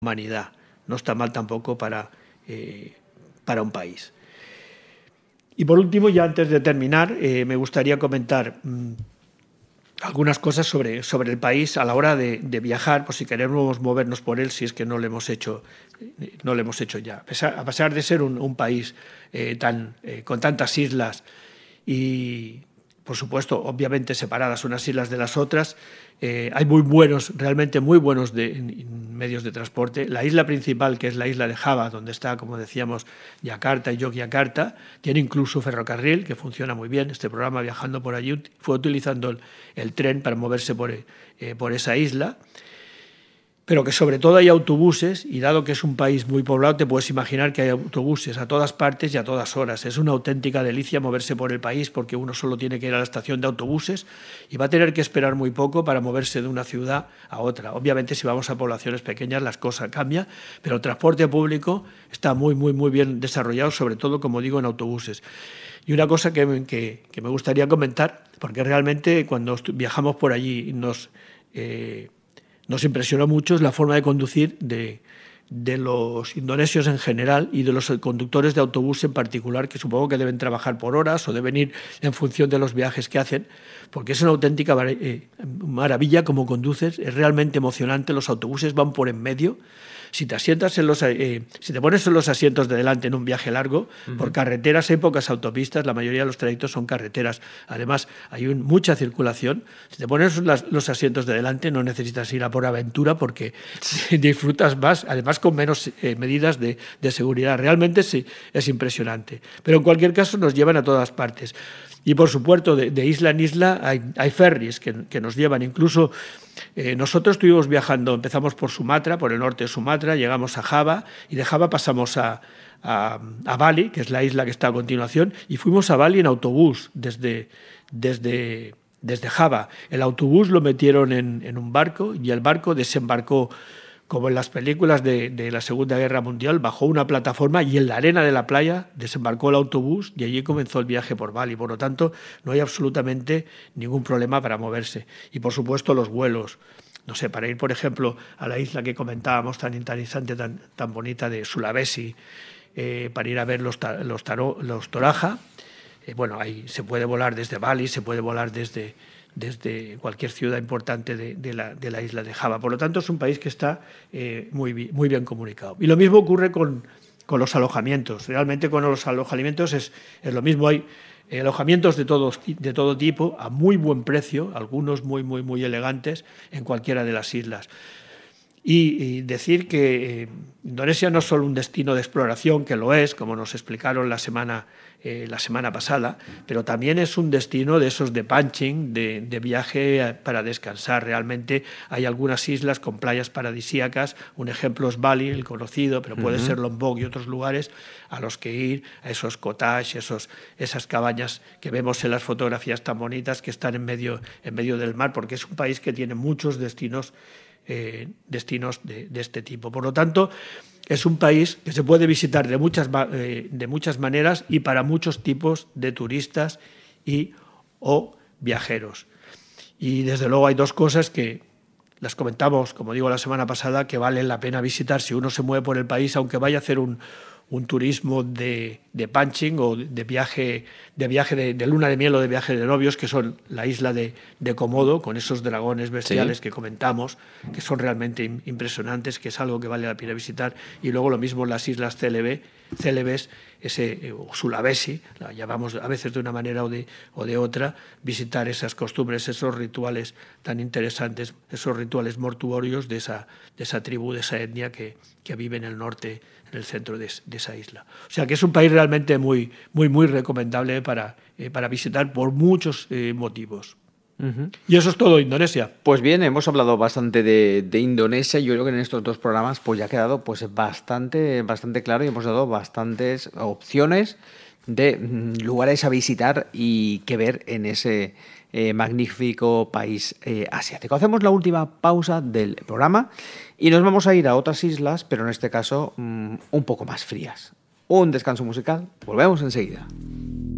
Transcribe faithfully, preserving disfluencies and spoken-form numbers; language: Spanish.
humanidad. No está mal tampoco para, eh, para un país. Y por último, ya antes de terminar, eh, me gustaría comentar mmm, algunas cosas sobre, sobre el país a la hora de, de viajar, por si queremos movernos por él, si es que no lo hemos hecho, no lo hemos hecho ya. A pesar, a pesar de ser un, un país eh, tan, eh, con tantas islas y, por supuesto, obviamente separadas unas islas de las otras, eh, hay muy buenos, realmente muy buenos de, en, medios de transporte. La isla principal, que es la isla de Java, donde está, como decíamos, Yakarta y Yogyakarta, tiene incluso ferrocarril, que funciona muy bien. Este programa, viajando por allí, fue utilizando el, el tren para moverse por, eh, por esa isla. Pero que sobre todo hay autobuses, y dado que es un país muy poblado, te puedes imaginar que hay autobuses a todas partes y a todas horas. Es una auténtica delicia moverse por el país, porque uno solo tiene que ir a la estación de autobuses y va a tener que esperar muy poco para moverse de una ciudad a otra. Obviamente, si vamos a poblaciones pequeñas, las cosas cambian, pero el transporte público está muy, muy, muy bien desarrollado, sobre todo, como digo, en autobuses. Y una cosa que, que, que me gustaría comentar, porque realmente cuando viajamos por allí nos... Eh, Nos impresionó mucho la forma de conducir de, de los indonesios en general y de los conductores de autobús en particular, que supongo que deben trabajar por horas o deben ir en función de los viajes que hacen, porque es una auténtica maravilla como conduces, es realmente emocionante. Los autobuses van por en medio. Si te asientas en los, eh, si te pones en los asientos de delante en un viaje largo, uh-huh. por carreteras hay pocas autopistas, la mayoría de los trayectos son carreteras. Además, hay un, mucha circulación. Si te pones las, los asientos de delante, no necesitas ir a por aventura porque disfrutas más, además con menos eh, medidas de, de seguridad. Realmente sí, es impresionante. Pero en cualquier caso nos llevan a todas partes. Y por supuesto, de, de isla en isla hay, hay ferries que, que nos llevan. Incluso eh, nosotros estuvimos viajando, empezamos por Sumatra, por el norte de Sumatra, llegamos a Java y de Java pasamos a, a, a Bali, que es la isla que está a continuación, y fuimos a Bali en autobús desde, desde, desde Java. El autobús lo metieron en, en un barco y el barco desembarcó, como en las películas de, de la Segunda Guerra Mundial, bajó una plataforma y en la arena de la playa desembarcó el autobús y allí comenzó el viaje por Bali. Por lo tanto, no hay absolutamente ningún problema para moverse. Y, por supuesto, los vuelos. No sé, para ir, por ejemplo, a la isla que comentábamos tan interesante, tan, tan bonita de Sulawesi, eh, para ir a ver los, los, taro, los Toraja, eh, bueno, ahí se puede volar desde Bali, se puede volar desde... desde cualquier ciudad importante de, de, la, de la isla de Java. Por lo tanto, es un país que está eh, muy, muy bien comunicado. Y lo mismo ocurre con, con los alojamientos. Realmente con los alojamientos es, es lo mismo. Hay alojamientos de, todos, de todo tipo, a muy buen precio, algunos muy, muy, muy elegantes, en cualquiera de las islas. Y, y decir que eh, Indonesia no es solo un destino de exploración, que lo es, como nos explicaron la semana, eh, la semana pasada, pero también es un destino de esos de punching, de, de viaje para descansar. Realmente hay algunas islas con playas paradisíacas, un ejemplo es Bali, el conocido, pero puede uh-huh. ser Lombok y otros lugares a los que ir, a esos cottages, esos, esas cabañas que vemos en las fotografías tan bonitas que están en medio, en medio del mar, porque es un país que tiene muchos destinos Eh, destinos de, de este tipo. Por lo tanto, es un país que se puede visitar de muchas, eh, de muchas maneras y para muchos tipos de turistas y o viajeros. Y desde luego hay dos cosas que las comentamos, como digo, la semana pasada, que valen la pena visitar si uno se mueve por el país, aunque vaya a hacer un, un turismo de, de punching o de viaje, de, viaje de, de luna de miel o de viaje de novios, que son la isla de, de Komodo, con esos dragones bestiales sí. que comentamos, que son realmente impresionantes, que es algo que vale la pena visitar. Y luego lo mismo las islas Célebes, Célebes ese, o Sulawesi, la llamamos a veces de una manera o de, o de otra, visitar esas costumbres, esos rituales tan interesantes, esos rituales mortuorios de esa, de esa tribu, de esa etnia que, que vive en el norte, en el centro de, de esa isla. O sea que es un país realmente muy, muy, muy recomendable para, eh, para visitar por muchos eh, motivos. Uh-huh. Y eso es todo, Indonesia. Pues bien, hemos hablado bastante de, de Indonesia. Yo creo que en estos dos programas pues ya ha quedado pues bastante, bastante claro y hemos dado bastantes opciones de lugares a visitar y que ver en ese eh, magnífico país eh, asiático. Hacemos la última pausa del programa y nos vamos a ir a otras islas, pero en este caso mmm, un poco más frías. Un descanso musical, volvemos enseguida.